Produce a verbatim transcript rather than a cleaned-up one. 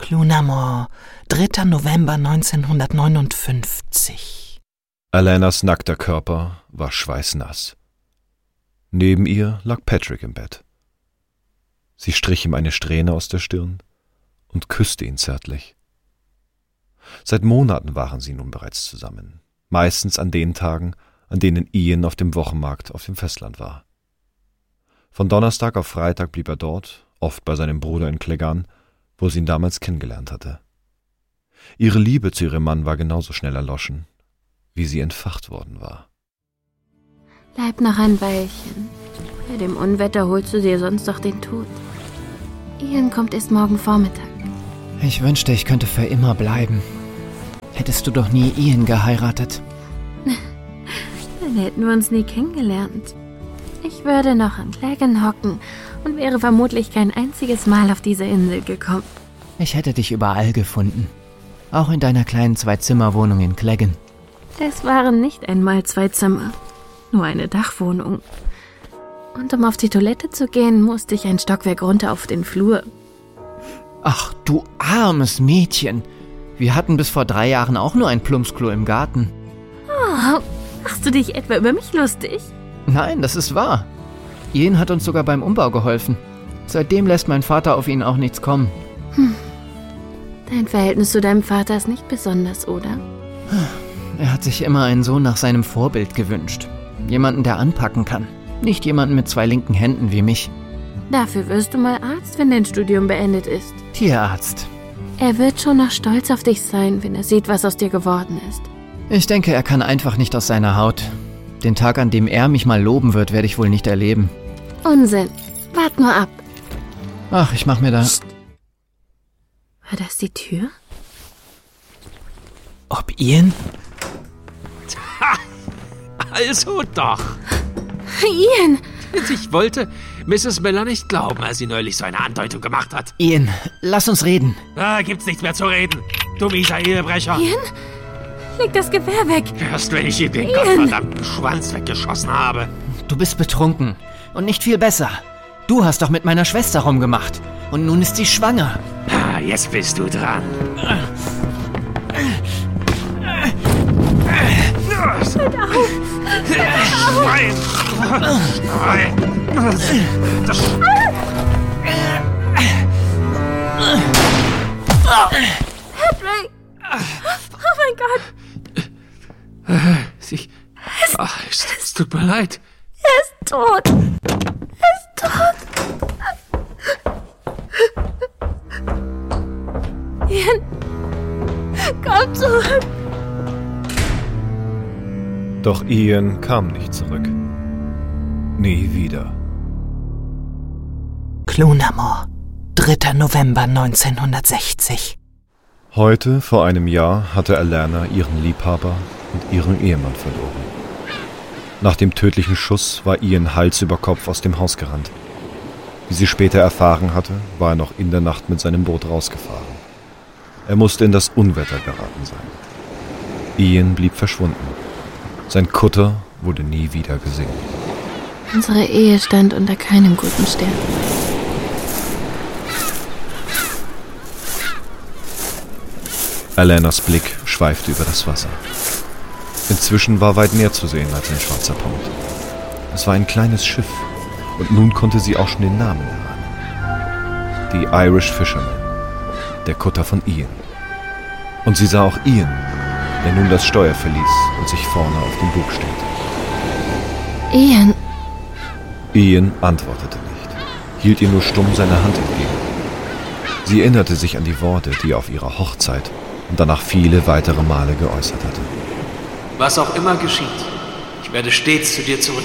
Clunamore, dritter November neunzehnhundertneunundfünfzig. Alanas nackter Körper war schweißnass. Neben ihr lag Patrick im Bett. Sie strich ihm eine Strähne aus der Stirn und küsste ihn zärtlich. Seit Monaten waren sie nun bereits zusammen, meistens an den Tagen, an denen Ian auf dem Wochenmarkt auf dem Festland war. Von Donnerstag auf Freitag blieb er dort, oft bei seinem Bruder in Cleggan, wo sie ihn damals kennengelernt hatte. Ihre Liebe zu ihrem Mann war genauso schnell erloschen, wie sie entfacht worden war. Bleib noch ein Weilchen. Bei dem Unwetter holst du dir sonst doch den Tod. Ian kommt erst morgen Vormittag. Ich wünschte, ich könnte für immer bleiben. Hättest du doch nie Ian geheiratet. Dann hätten wir uns nie kennengelernt. Ich würde noch an Cleggan hocken und wäre vermutlich kein einziges Mal auf diese Insel gekommen. Ich hätte dich überall gefunden. Auch in deiner kleinen Zwei-Zimmer-Wohnung in Cleggan. Es waren nicht einmal zwei Zimmer, nur eine Dachwohnung. Und um auf die Toilette zu gehen, musste ich ein Stockwerk runter auf den Flur. Ach, du armes Mädchen. Wir hatten bis vor drei Jahren auch nur ein Plumpsklo im Garten. Oh, machst du dich etwa über mich lustig? Nein, das ist wahr. Ian hat uns sogar beim Umbau geholfen. Seitdem lässt mein Vater auf ihn auch nichts kommen. Hm. Dein Verhältnis zu deinem Vater ist nicht besonders, oder? Er hat sich immer einen Sohn nach seinem Vorbild gewünscht. Jemanden, der anpacken kann. Nicht jemanden mit zwei linken Händen wie mich. Dafür wirst du mal Arzt, wenn dein Studium beendet ist. Tierarzt. Er wird schon noch stolz auf dich sein, wenn er sieht, was aus dir geworden ist. Ich denke, er kann einfach nicht aus seiner Haut. Den Tag, an dem er mich mal loben wird, werde ich wohl nicht erleben. Unsinn. Wart nur ab. Ach, ich mach mir da... Psst. War das die Tür? Ob Ian? Ha! Also doch. Ian! Ich wollte Misses Miller nicht glauben, als sie neulich so eine Andeutung gemacht hat. Ian, lass uns reden. Da gibt's nichts mehr zu reden, du mieser Ehebrecher. Ian? Leg das Gewehr weg. Erst wenn ich ihm den Ian. gottverdammten Schwanz weggeschossen habe. Du bist betrunken. Und nicht viel besser. Du hast doch mit meiner Schwester rumgemacht. Und nun ist sie schwanger. Ah, jetzt bist du dran. Hört auf! Schwein! Schwein! Das Patrick! Oh mein Gott! Sie... Ach, es, es tut mir leid. Er ist tot! Er ist tot! Ian! Komm zurück! Doch Ian kam nicht zurück. Nie wieder. Clunamore, dritter November neunzehnhundertsechzig. Heute, vor einem Jahr, hatte Alana ihren Liebhaber und ihren Ehemann verloren. Nach dem tödlichen Schuss war Ian Hals über Kopf aus dem Haus gerannt. Wie sie später erfahren hatte, war er noch in der Nacht mit seinem Boot rausgefahren. Er musste in das Unwetter geraten sein. Ian blieb verschwunden. Sein Kutter wurde nie wieder gesehen. Unsere Ehe stand unter keinem guten Stern. Alanas Blick schweifte über das Wasser. Inzwischen war weit mehr zu sehen als ein schwarzer Punkt. Es war ein kleines Schiff und nun konnte sie auch schon den Namen erahnen. Die Irish Fisherman, der Kutter von Ian. Und sie sah auch Ian, der nun das Steuer verließ und sich vorne auf den Bug stellte. Ian! Ian antwortete nicht, hielt ihr nur stumm seine Hand entgegen. Sie erinnerte sich an die Worte, die er auf ihrer Hochzeit und danach viele weitere Male geäußert hatte. Was auch immer geschieht, ich werde stets zu dir zurückkehren.